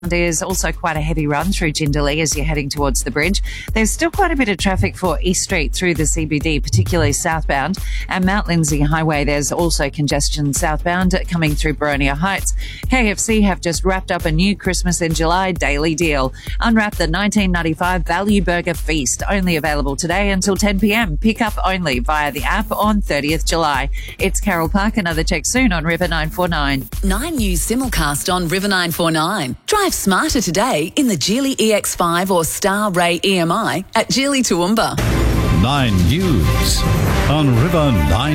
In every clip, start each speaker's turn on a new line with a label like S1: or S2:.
S1: There's also quite a heavy run through Jindalee as you're heading towards the bridge. There's still quite a bit of traffic for East Street through the CBD, particularly southbound. And Mount Lindesay Highway, there's also congestion southbound coming through Boronia Heights. KFC have just wrapped up a new Christmas in July daily deal. Unwrap the 1995 Value Burger Feast, only available today until 10 p.m. Pick up only via the app on 30th July. It's Carol Park. Another check soon on River 949.
S2: 9 News simulcast on River 949. Drive smarter today in the Geely EX5 or Star Ray EMI at Geely Toowoomba.
S3: 9 News on River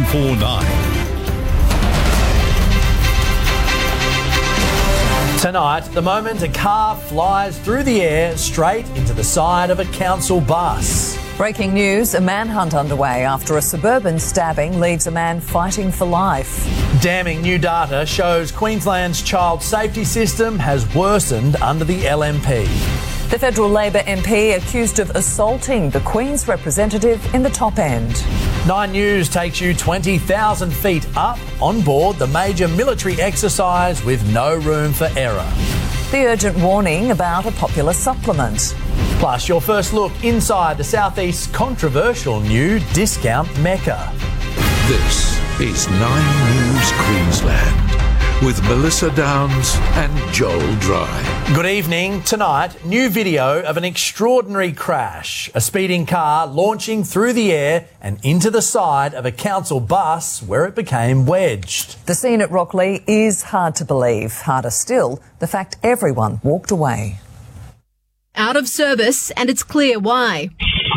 S3: 949.
S4: Tonight, the moment a car flies through the air straight into the side of a council bus.
S5: Breaking news, a manhunt underway after a suburban stabbing leaves a man fighting for life.
S4: Damning new data shows Queensland's child safety system has worsened under the LNP.
S5: The federal Labor MP accused of assaulting the Queen's representative in the top end.
S4: 9 News takes you 20,000 feet up on board the major military exercise with no room for error.
S5: The urgent warning about a popular supplement.
S4: Plus, your first look inside the Southeast's controversial new discount mecca.
S6: This is 9 News Queensland with Melissa Downs and Joel Dry.
S4: Good evening. Tonight, new video of an extraordinary crash. A speeding car launching through the air and into the side of a council bus where it became wedged.
S5: The scene at Rockley is hard to believe. Harder still, the fact everyone walked away.
S7: Out of service, and it's clear why.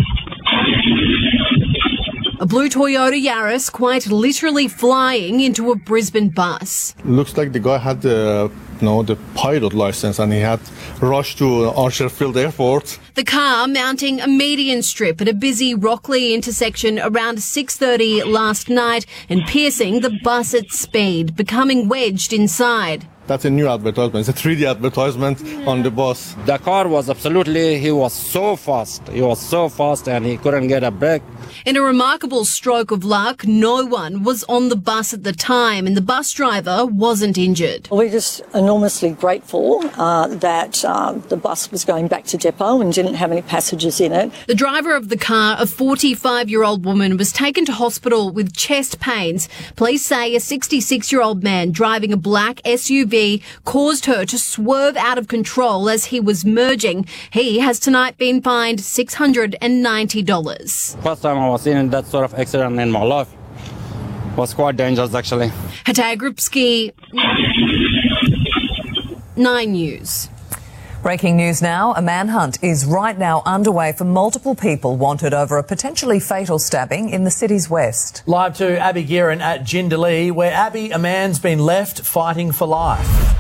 S7: A blue Toyota Yaris quite literally flying into a Brisbane bus.
S8: Looks like the guy had the pilot license and he had rushed to Archer Field Airport.
S7: The car mounting a median strip at a busy Rockley intersection around 6:30 last night and piercing the bus at speed, becoming wedged inside.
S8: That's a new advertisement. It's a 3D advertisement on the bus.
S9: The car was he was so fast. He was so fast and he couldn't get a break.
S7: In a remarkable stroke of luck, no one was on the bus at the time and the bus driver wasn't injured.
S10: We're just enormously grateful that the bus was going back to depot and didn't have any passengers in it.
S7: The driver of the car, a 45-year-old woman, was taken to hospital with chest pains. Police say a 66-year-old man driving a black SUV caused her to swerve out of control as he was merging. He has tonight been fined $690.
S9: First time I was in that sort of accident in my life. It was quite dangerous, actually.
S7: Hatay Grupski, 9 News.
S5: Breaking news now. A manhunt is right now underway for multiple people wanted over a potentially fatal stabbing in the city's west.
S4: Live to Abby Guerin at Jindalee, where Abby, a man's been left fighting for life.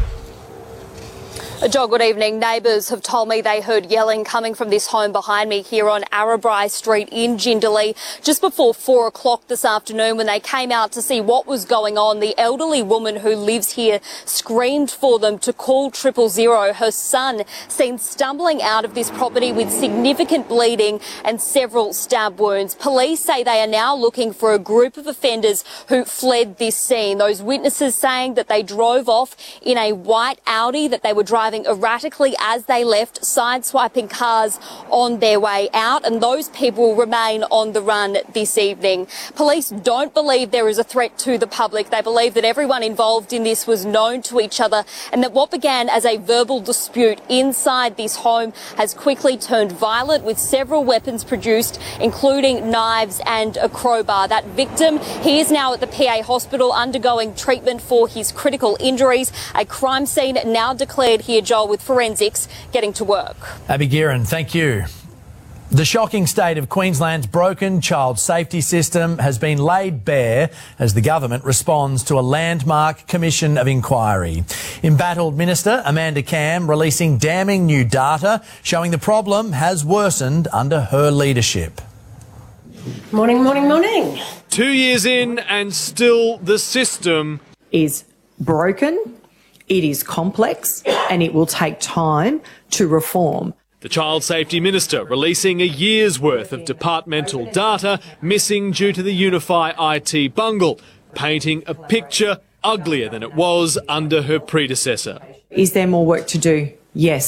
S11: Joel, good evening. Neighbours have told me they heard yelling coming from this home behind me here on Arrabri Street in Jindalee just before 4 o'clock this afternoon. When they came out to see what was going on, the elderly woman who lives here screamed for them to call 000. Her son seen stumbling out of this property with significant bleeding and several stab wounds. Police say they are now looking for a group of offenders who fled this scene. Those witnesses saying that they drove off in a white Audi, that they were driving erratically as they left, sideswiping cars on their way out, and those people remain on the run this evening. Police don't believe there is a threat to the public. They believe that everyone involved in this was known to each other and that what began as a verbal dispute inside this home has quickly turned violent, with several weapons produced, including knives and a crowbar. That victim, he is now at the PA hospital undergoing treatment for his critical injuries. A crime scene now declared here, Joel, with forensics getting to work.
S4: Abby Guerin, thank you. The shocking state of Queensland's broken child safety system has been laid bare as the government responds to a landmark commission of inquiry. Embattled Minister Amanda Cam releasing damning new data showing the problem has worsened under her leadership.
S12: Morning, morning, morning.
S13: 2 years in and still the system
S12: is broken. It is complex and it will take time to reform.
S13: The Child Safety Minister releasing a year's worth of departmental data missing due to the Unify IT bungle, painting a picture uglier than it was under her predecessor.
S12: Is there more work to do? yes,